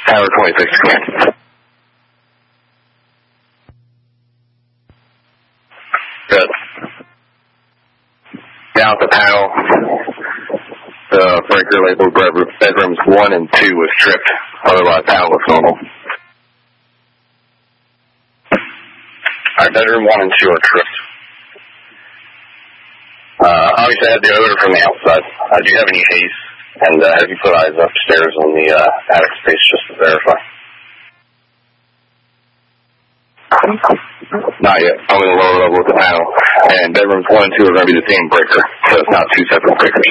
Tower 26, command. Good. Down at the panel, the breaker labeled bedrooms 1 and 2 was tripped. Otherwise, panel looks normal. Alright, bedroom 1 and 2 are tripped. Obviously, I had the odor from the outside. Do you have any haze? And have you put eyes upstairs on the attic space just to verify? Not yet. I'm in the lower level of the panel. And bedrooms 1 and 2 are going to be the same breaker, so it's not two separate breakers.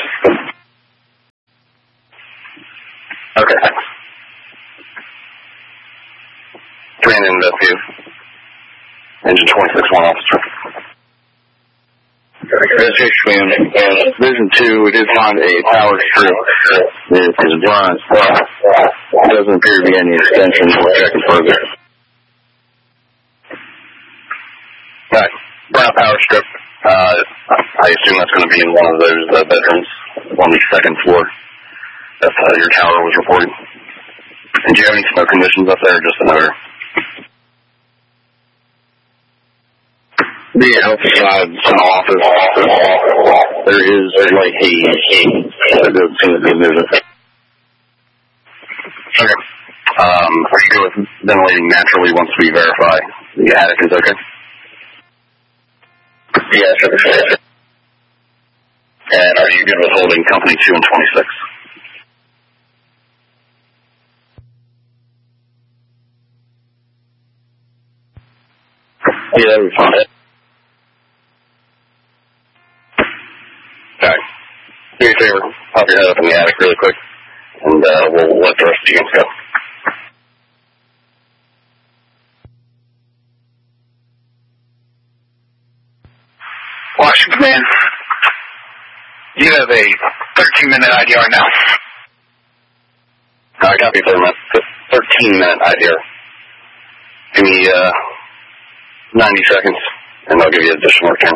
Okay, thanks. Command and investigate. Engine 26-1 officer. Vision 2, we did find a power strip. It is bronze. There doesn't appear to be any extension. We're checking further. Alright, brown power strip. I assume that's going to be in one of those bedrooms on the second floor. That's how your tower was reporting. And do you have any smoke conditions up there or just an odor? The outside office, there is light haze. That doesn't seem to be moving. Okay. Are you good with ventilating naturally once we verify the attic is okay? Yeah, sure. And are you good with holding company 2 and 26? Yeah, that would be fine. Okay. Do me a favor, pop your head up in the attic really quick, and we'll let the rest of you guys go. Washington Command, you have a 13-minute IDR now. I copy for a 13-minute IDR. Give me 90 seconds, and I'll give you additional return.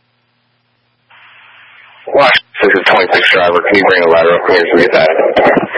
Washington, this is 26 driver. Can you bring a ladder up here so we get that?